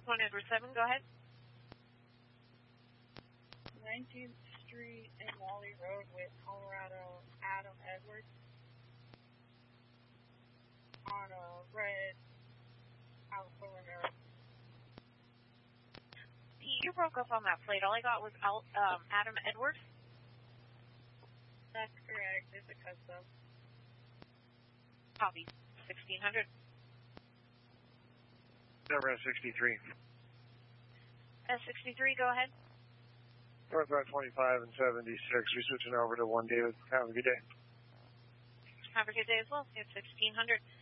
1 Edward 7, go ahead. 19th Street and Wally Road with Colorado, Adam Edwards. On a red California Road. You broke up on that plate. All I got was Adam Edwards. That's correct. It's a custom. Copy. 1600. Number S63. S63, go ahead. Northbound 25 and 76. We're switching over to 1 David. Have a good day. Have a good day as well. It's 1600.